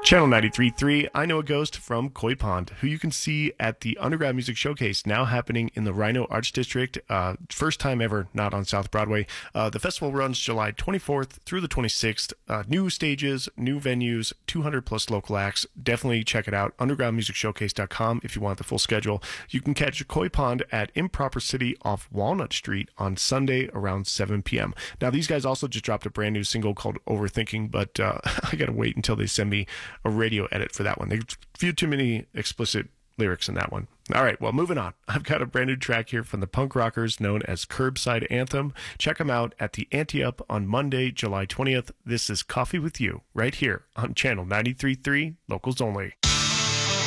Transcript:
Channel 93.3, I Know a Ghost from Koi Pond, who you can see at the Underground Music Showcase, now happening in the Rhino Arts District. First time ever not on South Broadway. The festival runs July 24th through the 26th. New stages, new venues, 200 plus local acts. Definitely check it out. UndergroundMusicShowcase.com if you want the full schedule. You can catch Koi Pond at Improper City off Walnut Street on Sunday around 7 p.m. Now, these guys also just dropped a brand new single called Overthinking, but I got to wait until they send me a radio edit for that one. They few too many explicit lyrics in that one. All right, well, moving on. I've got a brand new track here from the punk rockers known as Curbside Anthem. Check them out at the Anti-Up on Monday, July 20th. This is Coffee with You right here on Channel 93.3, Locals Only.